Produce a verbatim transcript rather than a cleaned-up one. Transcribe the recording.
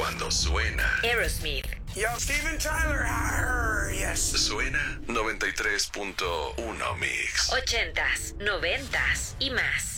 cuando suena Aerosmith. Yo, Steven Tyler, arr, yes. Suena noventa y tres punto uno Mix. Ochentas, noventas y más.